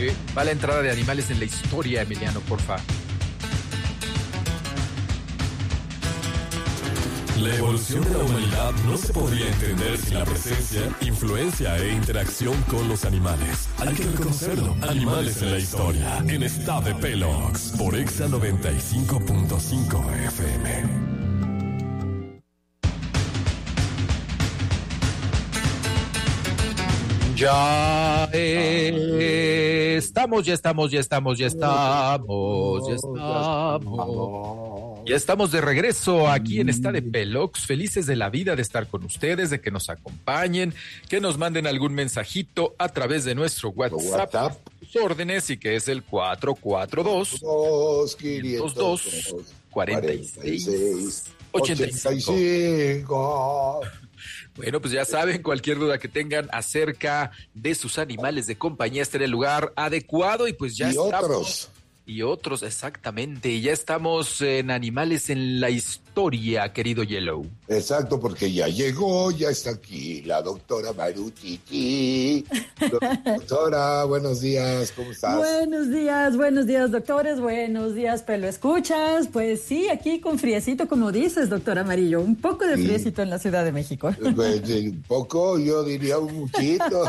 Va la entrada de animales en la historia, Emiliano, porfa. La evolución de la humanidad no se podría entender sin la presencia, influencia e interacción con los animales. Hay que reconocerlo. Animales en la historia. En Está de Pelox. Por Exa 95.5 FM. Ya estamos. Ya estamos de regreso aquí en Está de Pelox, felices de la vida de estar con ustedes, de que nos acompañen, que nos manden algún mensajito a través de nuestro WhatsApp, sus órdenes, y que es el 442-502-46-85. Bueno, pues ya saben, cualquier duda que tengan acerca de sus animales de compañía, está en el lugar adecuado y pues ya estamos. Y otros, exactamente. Y ya estamos en Animales en la Historia, querido Yellow. Exacto, porque ya llegó, ya está aquí la doctora Maruchichi. Doctora, buenos días, ¿cómo estás? Buenos días, doctores, buenos días, Pelo Escuchas. Pues sí, aquí con friecito, como dices, doctor Amarillo, un poco de friecito en la Ciudad de México. Pues, un poco, yo diría un muchito.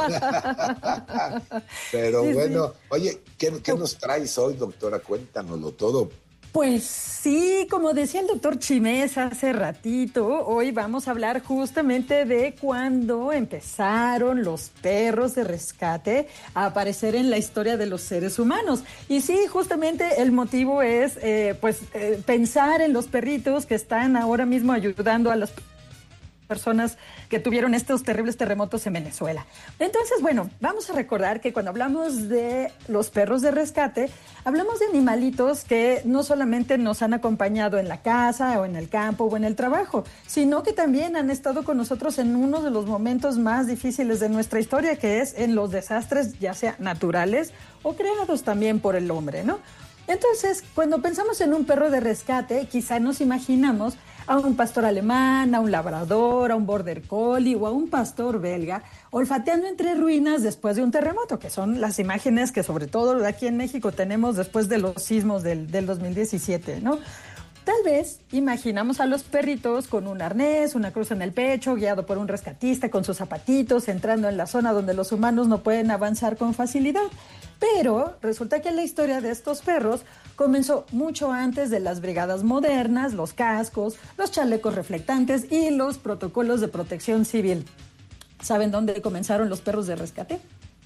Pero sí, bueno, sí. Oye, ¿qué nos traes hoy, doctora? Cuéntanoslo todo. Pues sí, como decía el doctor Chimés hace ratito, hoy vamos a hablar justamente de cuando empezaron los perros de rescate a aparecer en la historia de los seres humanos. Y sí, justamente el motivo es pensar en los perritos que están ahora mismo ayudando a las personas que tuvieron estos terribles terremotos en Venezuela. Entonces, bueno, vamos a recordar que cuando hablamos de los perros de rescate, hablamos de animalitos que no solamente nos han acompañado en la casa o en el campo o en el trabajo, sino que también han estado con nosotros en uno de los momentos más difíciles de nuestra historia, que es en los desastres, ya sea naturales o creados también por el hombre, ¿no? Entonces, cuando pensamos en un perro de rescate, quizá nos imaginamos a un pastor alemán, a un labrador, a un border collie o a un pastor belga olfateando entre ruinas después de un terremoto, que son las imágenes que sobre todo aquí en México tenemos después de los sismos del 2017, ¿no? Tal vez imaginamos a los perritos con un arnés, una cruz en el pecho, guiado por un rescatista con sus zapatitos, entrando en la zona donde los humanos no pueden avanzar con facilidad. Pero resulta que la historia de estos perros comenzó mucho antes de las brigadas modernas, los cascos, los chalecos reflectantes y los protocolos de protección civil. ¿Saben dónde comenzaron los perros de rescate?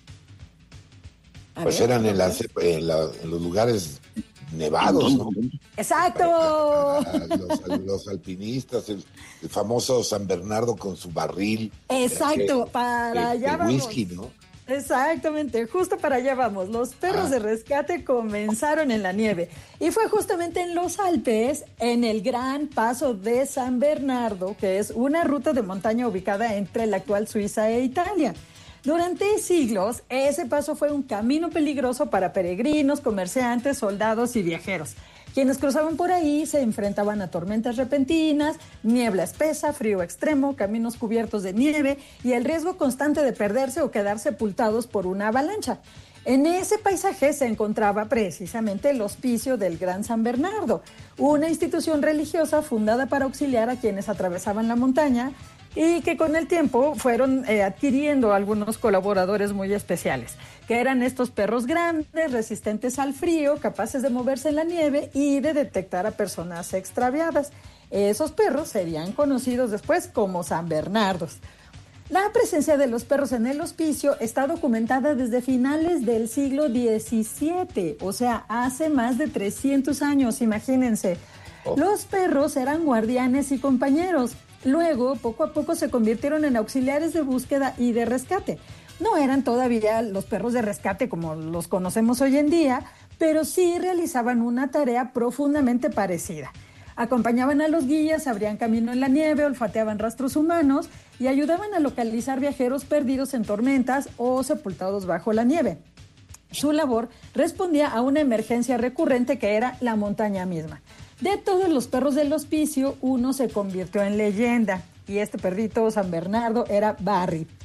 Pues eran en los lugares nevados, ¿no? ¡Exacto! Los alpinistas, el famoso San Bernardo con su barril. Exacto, para allá vamos. Whisky, ¿no? Exactamente, justo para allá vamos. Los perros de rescate comenzaron en la nieve y fue justamente en los Alpes, en el Gran Paso de San Bernardo, que es una ruta de montaña ubicada entre la actual Suiza e Italia. Durante siglos, ese paso fue un camino peligroso para peregrinos, comerciantes, soldados y viajeros. Quienes cruzaban por ahí se enfrentaban a tormentas repentinas, niebla espesa, frío extremo, caminos cubiertos de nieve y el riesgo constante de perderse o quedar sepultados por una avalancha. En ese paisaje se encontraba precisamente el Hospicio del Gran San Bernardo, una institución religiosa fundada para auxiliar a quienes atravesaban la montaña y que con el tiempo fueron adquiriendo algunos colaboradores muy especiales, que eran estos perros grandes, resistentes al frío, capaces de moverse en la nieve y de detectar a personas extraviadas. Esos perros serían conocidos después como San Bernardos. La presencia de los perros en el hospicio está documentada desde finales del siglo XVII, o sea, hace más de 300 años, imagínense. Los perros eran guardianes y compañeros. Luego, poco a poco se convirtieron en auxiliares de búsqueda y de rescate. No eran todavía los perros de rescate como los conocemos hoy en día, pero sí realizaban una tarea profundamente parecida. Acompañaban a los guías, abrían camino en la nieve, olfateaban rastros humanos y ayudaban a localizar viajeros perdidos en tormentas o sepultados bajo la nieve. Su labor respondía a una emergencia recurrente que era la montaña misma. De todos los perros del hospicio, uno se convirtió en leyenda, y este perrito San Bernardo era Barry.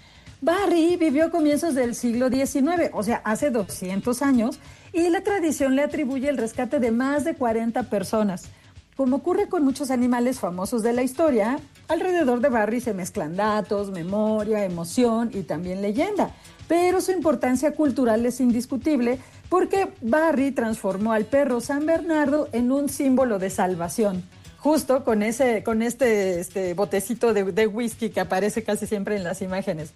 Barry vivió a comienzos del siglo XIX, o sea, hace 200 años, y la tradición le atribuye el rescate de más de 40 personas. Como ocurre con muchos animales famosos de la historia, alrededor de Barry se mezclan datos, memoria, emoción y también leyenda. Pero su importancia cultural es indiscutible porque Barry transformó al perro San Bernardo en un símbolo de salvación. Justo con este botecito de whisky que aparece casi siempre en las imágenes.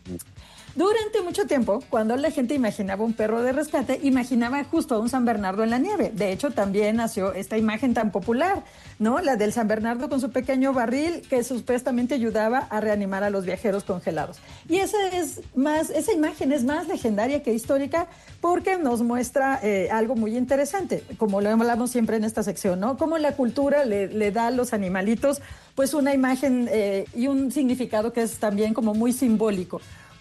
Durante mucho tiempo, cuando la gente imaginaba un perro de rescate, imaginaba justo a un San Bernardo en la nieve. De hecho, también nació esta imagen tan popular, ¿no? La del San Bernardo con su pequeño barril que supuestamente ayudaba a reanimar a los viajeros congelados. Y esa imagen es más legendaria que histórica porque nos muestra algo muy interesante, como lo hablamos siempre en esta sección, ¿no? Cómo la cultura le da a los animalitos pues una imagen y un significado que es también como muy simbólico.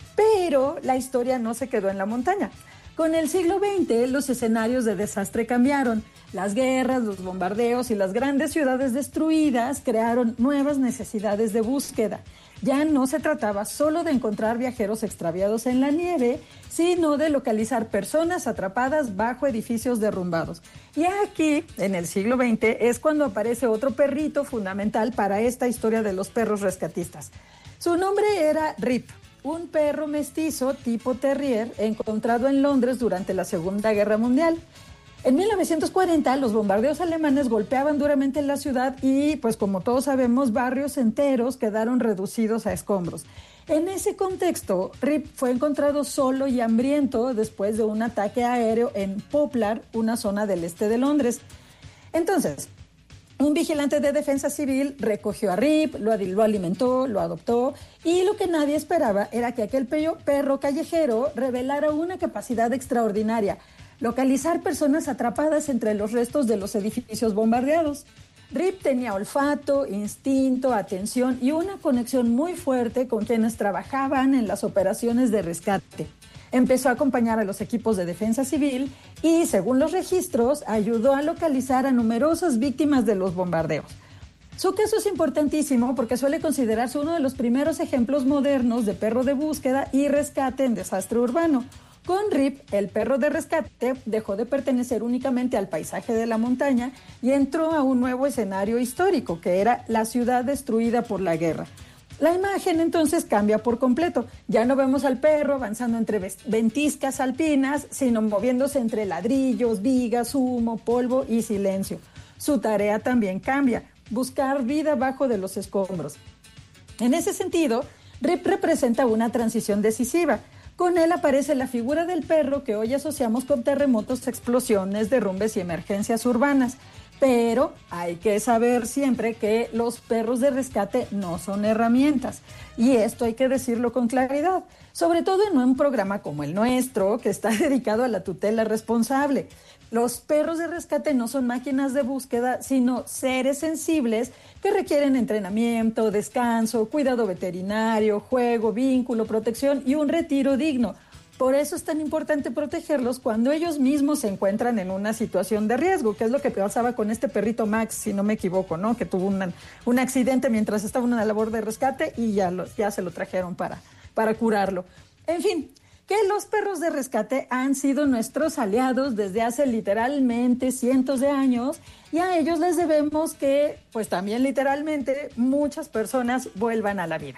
Pero la historia no se quedó en la montaña. Con el siglo XX, los escenarios de desastre cambiaron. Las guerras, los bombardeos y las grandes ciudades destruidas crearon nuevas necesidades de búsqueda. Ya no se trataba solo de encontrar viajeros extraviados en la nieve, sino de localizar personas atrapadas bajo edificios derrumbados. Y aquí, en el siglo XX, es cuando aparece otro perrito fundamental para esta historia de los perros rescatistas. Su nombre era Rip, un perro mestizo tipo terrier encontrado en Londres durante la Segunda Guerra Mundial. En 1940, los bombardeos alemanes golpeaban duramente la ciudad y, pues como todos sabemos, barrios enteros quedaron reducidos a escombros. En ese contexto, Rip fue encontrado solo y hambriento después de un ataque aéreo en Poplar, una zona del este de Londres. Entonces, un vigilante de defensa civil recogió a Rip, lo alimentó, lo adoptó, y lo que nadie esperaba era que aquel perro callejero revelara una capacidad extraordinaria: localizar personas atrapadas entre los restos de los edificios bombardeados. Rip tenía olfato, instinto, atención y una conexión muy fuerte con quienes trabajaban en las operaciones de rescate. Empezó a acompañar a los equipos de defensa civil y, según los registros, ayudó a localizar a numerosas víctimas de los bombardeos. Su caso es importantísimo porque suele considerarse uno de los primeros ejemplos modernos de perro de búsqueda y rescate en desastre urbano. Con Rip, el perro de rescate dejó de pertenecer únicamente al paisaje de la montaña y entró a un nuevo escenario histórico, que era la ciudad destruida por la guerra. La imagen entonces cambia por completo. Ya no vemos al perro avanzando entre ventiscas alpinas, sino moviéndose entre ladrillos, vigas, humo, polvo y silencio. Su tarea también cambia: buscar vida bajo de los escombros. En ese sentido, Rip representa una transición decisiva. Con él aparece la figura del perro que hoy asociamos con terremotos, explosiones, derrumbes y emergencias urbanas. Pero hay que saber siempre que los perros de rescate no son herramientas. Y esto hay que decirlo con claridad, sobre todo en un programa como el nuestro, que está dedicado a la tutela responsable. Los perros de rescate no son máquinas de búsqueda, sino seres sensibles que requieren entrenamiento, descanso, cuidado veterinario, juego, vínculo, protección y un retiro digno. Por eso es tan importante protegerlos cuando ellos mismos se encuentran en una situación de riesgo, que es lo que pasaba con este perrito Max, si no me equivoco, ¿no? Que tuvo un accidente mientras estaba en una labor de rescate y ya se lo trajeron para curarlo. En fin, que los perros de rescate han sido nuestros aliados desde hace literalmente cientos de años, y a ellos les debemos que, pues también literalmente, muchas personas vuelvan a la vida.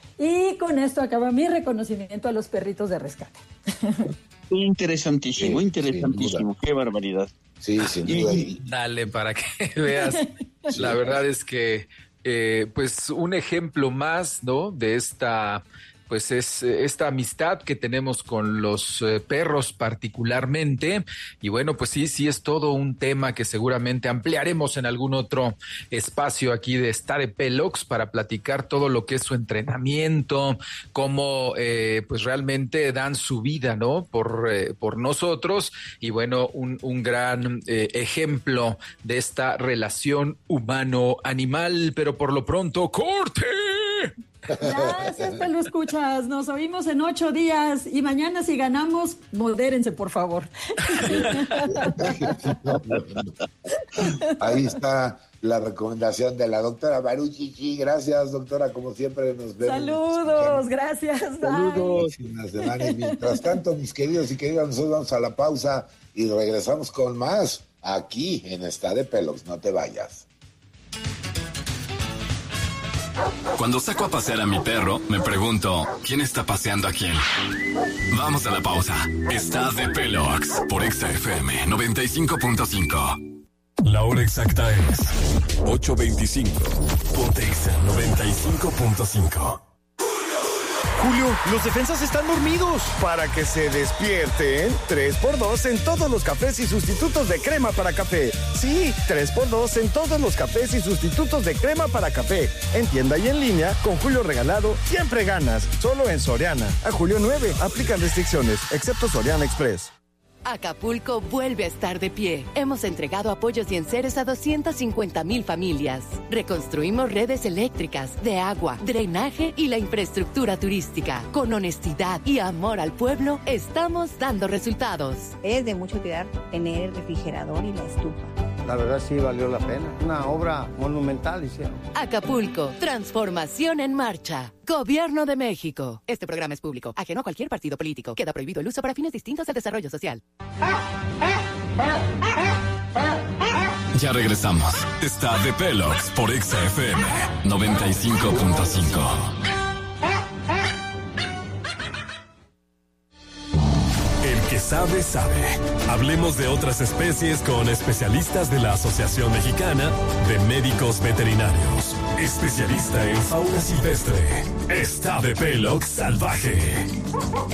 Y con esto acaba mi reconocimiento a los perritos de rescate. Interesantísimo, Sí, interesantísimo. Qué barbaridad. Sí, sin duda. Dale, para que veas. La verdad es que, pues, un ejemplo más, ¿no? De esta, pues, es esta amistad que tenemos con los perros particularmente. Y bueno, pues sí es todo un tema que seguramente ampliaremos en algún otro espacio aquí de Está de Pelox para platicar todo lo que es su entrenamiento, cómo pues realmente dan su vida, ¿no? Por nosotros. Y bueno, un gran ejemplo de esta relación humano-animal. Pero por lo pronto, ¡corte! Gracias, Pelo Escuchas. Nos oímos en 8 días y mañana, si ganamos, modérense, por favor. Ahí está la recomendación de la doctora Maruchichi. Gracias, doctora, como siempre nos vemos. Saludos, gracias. Saludos. Mientras tanto, mis queridos y queridas, nosotros vamos a la pausa y regresamos con más aquí en Está de Pelos. No te vayas. Cuando saco a pasear a mi perro, me pregunto, ¿quién está paseando a quién? Vamos a la pausa. Está de Pelox por XFM 95.5. La hora exacta es 8:25. Ponte Exa 95.5. Julio, los defensas están dormidos. Para que se despierten, 3x2 en todos los cafés y sustitutos de crema para café. Sí, 3x2 en todos los cafés y sustitutos de crema para café. En tienda y en línea, con Julio regalado, siempre ganas. Solo en Soriana. A julio 9, aplican restricciones, excepto Soriana Express. Acapulco vuelve a estar de pie. Hemos entregado apoyos y enseres a 250,000 familias. Reconstruimos redes eléctricas, de agua, drenaje y la infraestructura turística. Con honestidad y amor al pueblo, estamos dando resultados. Es de mucha utilidad tener el refrigerador y la estufa. La verdad sí valió la pena. Una obra monumental hicieron. Acapulco, transformación en marcha. Gobierno de México. Este programa es público, ajeno a cualquier partido político. Queda prohibido el uso para fines distintos al desarrollo social. Ya regresamos. Está de Pelox por XFM 95.5. El que sabe, sabe. Hablemos de otras especies con especialistas de la Asociación Mexicana de Médicos Veterinarios. Especialista en fauna silvestre. Está de Pelox salvaje.